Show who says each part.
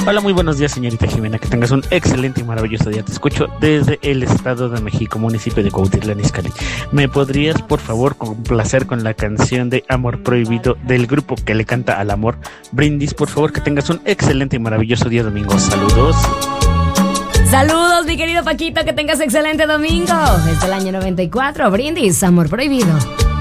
Speaker 1: Hola, muy buenos días, señorita Jimena. Que tengas un excelente y maravilloso día. Te escucho desde el Estado de México, municipio de Cuautitlán Izcalli. ¿Me podrías, por favor, complacer con la canción de Amor Prohibido del grupo que le canta al amor, Brindis? Por favor, que tengas un excelente y maravilloso día domingo. Saludos.
Speaker 2: Saludos, mi querido Paquito, que tengas excelente domingo. Es el año 94, Brindis, Amor Prohibido.